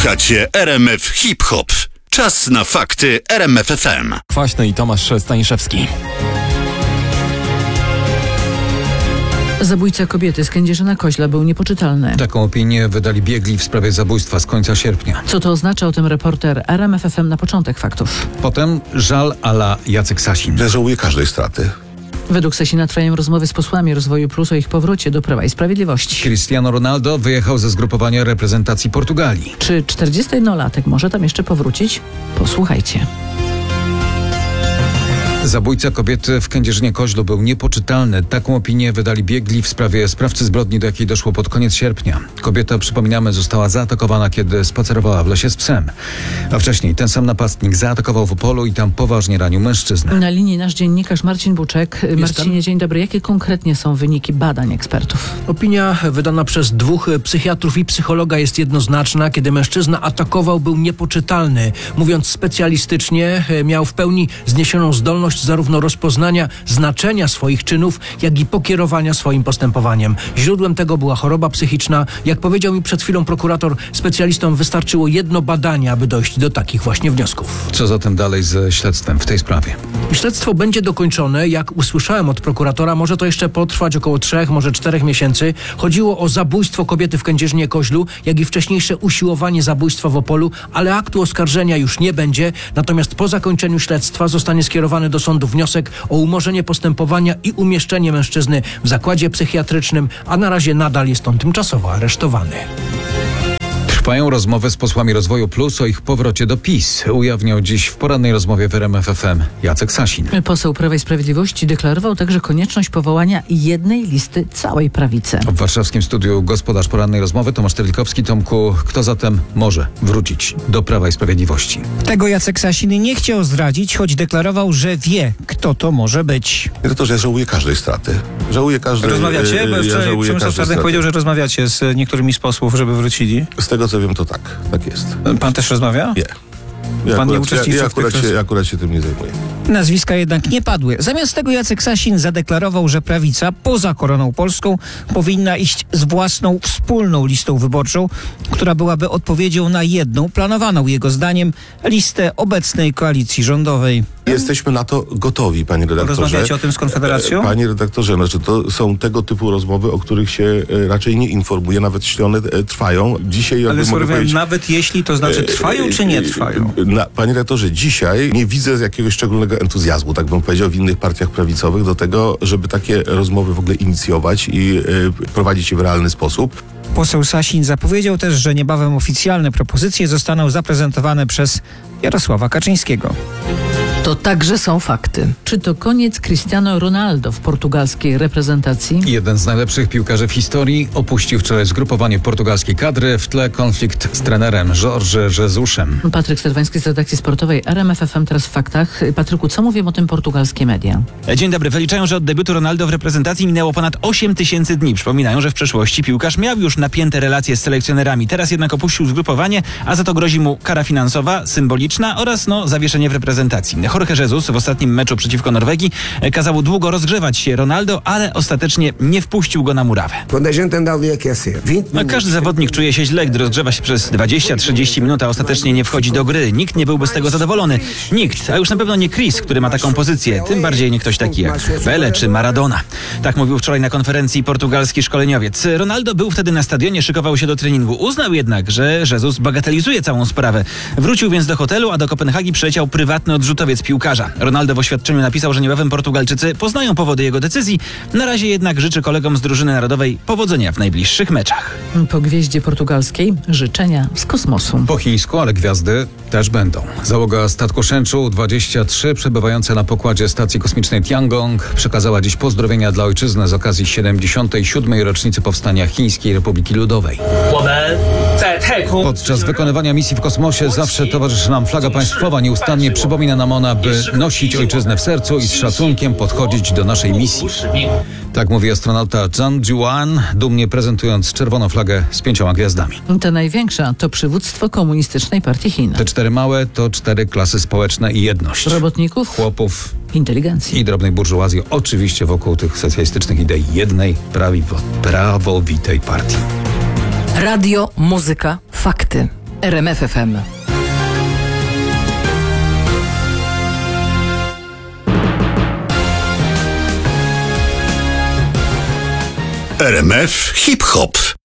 Słuchacie RMF Hip Hop. Czas na fakty RMF FM. Kwaśny i Tomasz Staniszewski. Zabójca kobiety z Kędzierzyna-Koźla był niepoczytalny. Taką opinię wydali biegli w sprawie zabójstwa z końca sierpnia. Co to oznacza, o tym reporter RMF FM na początek faktów. Potem żal à la Jacek Sasin. Ja żałuję każdej straty. Według Sasina trwają rozmowy z posłami Rozwoju Plus o ich powrocie do Prawa i Sprawiedliwości. Cristiano Ronaldo wyjechał ze zgrupowania reprezentacji Portugalii. Czy 41-latek może tam jeszcze powrócić? Posłuchajcie. Zabójca kobiety w Kędzierzynie-Koźlu był niepoczytalny. Taką opinię wydali biegli w sprawie sprawcy zbrodni, do jakiej doszło pod koniec sierpnia. Kobieta, przypominamy, została zaatakowana, kiedy spacerowała w lesie z psem. A wcześniej ten sam napastnik zaatakował w Opolu i tam poważnie ranił mężczyznę. Na linii nasz dziennikarz Marcin Buczek. Marcinie, dzień dobry. Jakie konkretnie są wyniki badań ekspertów? Opinia wydana przez 2 psychiatrów i psychologa jest jednoznaczna. Kiedy mężczyzna atakował, był niepoczytalny. Mówiąc specjalistycznie, miał w pełni zniesioną zdolność zarówno rozpoznania znaczenia swoich czynów, jak i pokierowania swoim postępowaniem. Źródłem tego była choroba psychiczna. Jak powiedział mi przed chwilą prokurator, specjalistom wystarczyło jedno badanie, aby dojść do takich właśnie wniosków. Co zatem dalej ze śledztwem w tej sprawie? Śledztwo będzie dokończone. Jak usłyszałem od prokuratora, może to jeszcze potrwać około 3, może 4 miesięcy. Chodziło o zabójstwo kobiety w Kędzierzynie-Koźlu, jak i wcześniejsze usiłowanie zabójstwa w Opolu, ale aktu oskarżenia już nie będzie. Natomiast po zakończeniu śledztwa zostanie skierowany do sądu wniosek o umorzenie postępowania i umieszczenie mężczyzny w zakładzie psychiatrycznym, a na razie nadal jest on tymczasowo aresztowany. Trwają rozmowy z posłami Rozwoju Plus o ich powrocie do PiS. Ujawniał dziś w porannej rozmowie w RMF FM Jacek Sasin. Poseł Prawa i Sprawiedliwości deklarował także konieczność powołania jednej listy całej prawicy. W warszawskim studiu gospodarz porannej rozmowy Tomasz Terlikowski. Tomku, kto zatem może wrócić do Prawa i Sprawiedliwości? Tego Jacek Sasin nie chciał zdradzić, choć deklarował, że wie, kto to może być. Redaktorze, ja żałuję każdej straty. Żałuję każdej... Rozmawiacie? Bo wczoraj Przemysław Czarnek powiedział, że rozmawiacie z niektórymi z posłów, żeby wrócili. Z tego co wiem, to tak jest. Pan też rozmawia? Nie. Pan nie uczestniczy w tych... Ja akurat się tym nie zajmuję. Nazwiska jednak nie padły. Zamiast tego Jacek Sasin zadeklarował, że prawica poza Koroną Polską powinna iść z własną wspólną listą wyborczą, która byłaby odpowiedzią na jedną, planowaną jego zdaniem, listę obecnej koalicji rządowej. Jesteśmy na to gotowi, panie redaktorze. Rozmawiacie o tym z Konfederacją? Panie redaktorze, znaczy to są tego typu rozmowy, o których się raczej nie informuje, nawet jeśli one trwają. Dzisiaj, ale mogę powiedzieć, nawet jeśli, to znaczy trwają czy nie trwają? Panie redaktorze, dzisiaj nie widzę jakiegoś szczególnego entuzjazmu, tak bym powiedział, w innych partiach prawicowych do tego, żeby takie rozmowy w ogóle inicjować i prowadzić je w realny sposób. Poseł Sasin zapowiedział też, że niebawem oficjalne propozycje zostaną zaprezentowane przez Jarosława Kaczyńskiego. To także są fakty. Czy to koniec Cristiano Ronaldo w portugalskiej reprezentacji? Jeden z najlepszych piłkarzy w historii opuścił wczoraj zgrupowanie portugalskiej kadry, w tle konflikt z trenerem Jorge Jesusem. Patryk Sterwański z redakcji sportowej RMF FM, teraz w faktach. Patryku, co mówią o tym portugalskie media? Dzień dobry. Wyliczają, że od debiutu Ronaldo w reprezentacji minęło ponad 8 tysięcy dni. Przypominają, że w przeszłości piłkarz miał już napięte relacje z selekcjonerami. Teraz jednak opuścił zgrupowanie, a za to grozi mu kara finansowa, symboliczna oraz zawieszenie w reprezentacji. Jorge Jesus w ostatnim meczu przeciwko Norwegii kazał długo rozgrzewać się Ronaldo, ale ostatecznie nie wpuścił go na murawę. Każdy zawodnik czuje się źle, gdy rozgrzewa się przez 20-30 minut, a ostatecznie nie wchodzi do gry. Nikt nie byłby z tego zadowolony. Nikt, a już na pewno nie Chris, który ma taką pozycję. Tym bardziej nie ktoś taki jak Pele czy Maradona. Tak mówił wczoraj na konferencji portugalski szkoleniowiec. Ronaldo był wtedy na stadionie, szykował się do treningu. Uznał jednak, że Jesus bagatelizuje całą sprawę. Wrócił więc do hotelu, a do Kopenhagi przyleciał prywatny odrzutowiec piłkarza. Ronaldo w oświadczeniu napisał, że niebawem Portugalczycy poznają powody jego decyzji. Na razie jednak życzy kolegom z drużyny narodowej powodzenia w najbliższych meczach. Po gwieździe portugalskiej życzenia z kosmosu. Po chińsku, ale gwiazdy też będą. Załoga statku Shenzhou 23 przebywająca na pokładzie stacji kosmicznej Tiangong przekazała dziś pozdrowienia dla ojczyzny z okazji 77. rocznicy powstania Chińskiej Republiki Ludowej. Podczas wykonywania misji w kosmosie zawsze towarzyszy nam flaga państwowa. Nieustannie przypomina nam ona, by nosić ojczyznę w sercu i z szacunkiem podchodzić do naszej misji. Tak mówi astronauta Zhang Jiuan, dumnie prezentując czerwoną flagę z 5 gwiazdami. Ta największa to przywództwo Komunistycznej Partii Chin. Te 4 małe to 4 klasy społeczne i jedność. Robotników, chłopów, inteligencji i drobnej burżuazji, oczywiście wokół tych socjalistycznych idei jednej, prawowitej partii. Radio, muzyka, fakty. RMF FM. RMF Hip Hop.